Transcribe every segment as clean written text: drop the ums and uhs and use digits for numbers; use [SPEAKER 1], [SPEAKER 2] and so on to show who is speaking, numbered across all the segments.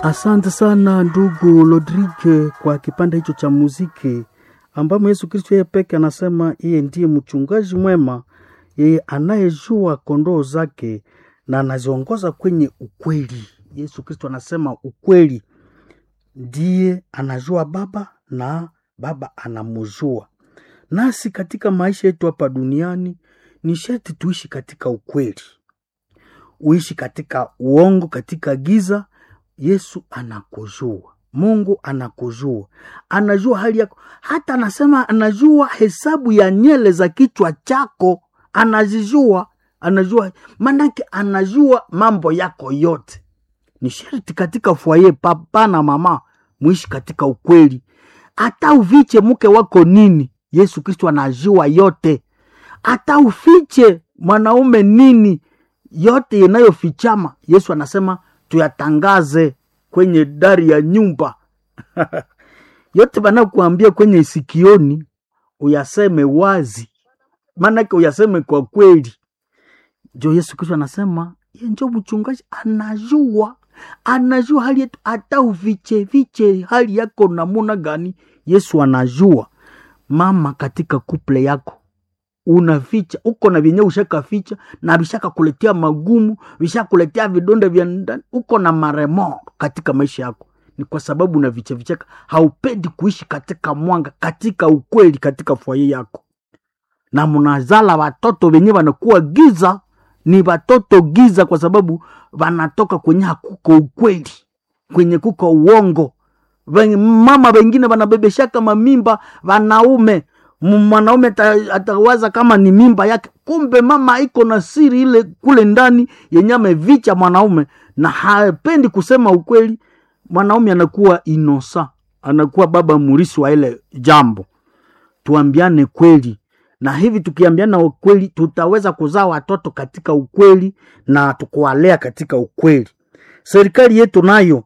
[SPEAKER 1] Asante sana ndugu Rodrigue kwa kipande hicho cha muziki ambamo Yesu Kristo yeye peke anasema yeye ndiye mchungaji mwema, yeye anayejua kondoo zake na anaziongoza kwenye ukweli. Yesu Kristo anasema ukweli, ndiye anajua Baba na Baba anamjua. Nasi katika maisha yetu hapa duniani ni sharti tuishi katika ukweli. Uishi katika uongo, katika giza, Yesu anakujua. Mungu anakujua. Anajua hali yako. Hata anasema anajua hesabu ya nywele za kichwa chako. Anazijua. Manake anajua mambo yako yote. Ni sharti katika foyer papa na mama muishi katika ukweli. Hata ufiche mke wako nini, Yesu Kristo anajua yote. Hata ufiche mwanaume nini, yote yanayofichama Yesu anasema tuyatangaze kwenye dari ya nyumba. Yote banakuambia kwenye sikioni uyaseme wazi, maana uyaseme kwa kweli. Jo Yesu Kristo anasema yeye ndio mchungaji, anajua hali yetu. Hata ufiche hali yako namuna gani, Yesu anajua. Mama, katika couple yako unaficha, uko na vyenye ushaka ficha na bishaka kuletea magumu, bishaka kuletea vidonda vya ndani, uko na maremo katika maisha yako. Ni kwa sababu unavicheka, haupendi kuishi katika mwanga, katika ukweli katika foyer yako. Na mnazala watoto wenye wanakuwa giza, ni watoto giza kwa sababu wanatoka kwenye hakuko ukweli, kwenye kuko uongo. Mama wengine wanabebeshaka mamimba wanaume, mwanaume atawaza kama ni mimba yake, kumbe mama iko na siri ile kule ndani yenye amevicha mwanaume na hapendi kusema ukweli. Mwanaume anakuwa inosa, anakuwa baba murisi wa ile jambo. Tuambiane kweli, na hivi tukiambiana ukweli tutaweza kuzaa watoto katika ukweli na tukuwalea katika ukweli. Serikali yetu nayo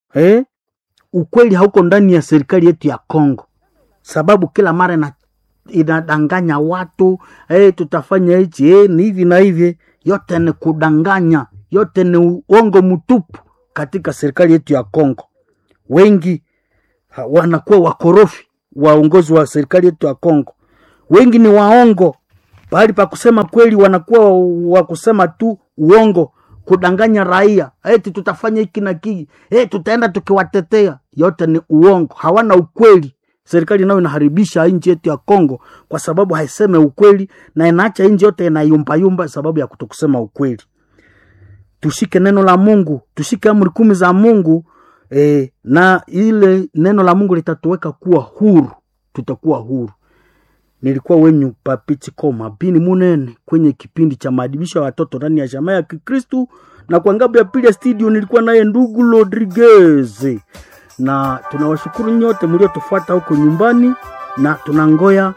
[SPEAKER 1] ukweli hauko ndani ya serikali yetu ya Kongo, sababu kila mara inadanganya watu, tutafanya hichi, ni hivi na hivi. Yote ni kudanganya, yote ni uongo mtupu katika serikali yetu ya Kongo. Wengi wanakuwa wakorofi, waongozi wa serikali yetu ya Kongo. Wengi ni waongo, bali pa kusema kweli wanakuwa wakusema tu uongo, kudanganya raia. Tutafanya hiki na kiki, tutaenda tukiwatetea. Yote ni uongo, hawana ukweli. Serikali nayo inaharibisha nchi yetu ya Kongo kwa sababu haiseme ukweli, na inaacha nchi yote inayumba sababu ya kutokusema ukweli. Tushike neno la Mungu, tushike amri 10 za Mungu, na ile neno la Mungu litatuweka kuwa huru, tutakuwa huru. Nilikuwa wenyu Papiti Koma Bini Munene kwenye kipindi cha maadibisho ya watoto ndani ya jamaa ya Kikristo, na kwa ngambo ya pili ya studio nilikuwa naye ndugu Rodriguez. Na tunawashukuru nyote mliotufuata huko nyumbani, na tunangoya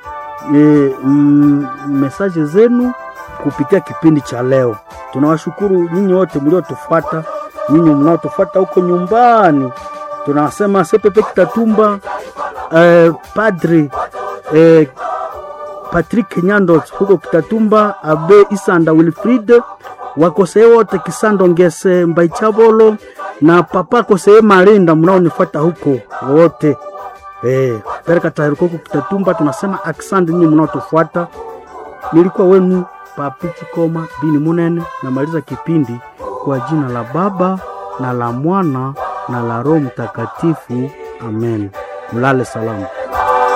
[SPEAKER 1] message zenu kupitia kipindi cha leo. Tunawashukuru nyinyi wote mliotufuata, nyinyi mnaotufuata huko nyumbani. Tunasema Sepepe Kitatumba, Padre Patrick Nyando huko Kitatumba, Abe Isanda Wilfried, wakosee wote Kisando Ngese Mbaichabolo, na papa kosee Marinda mnaonifuata huko wote. Pereka taharuko huko Kitatumba, tunasema asante nyinyi mnaotufuata. Nilikuwa wenu Papiti Koma Bini Munene, na maliza kipindi kwa jina la Baba na la Mwana na la Roho Mtakatifu. Amen. Mlale salama.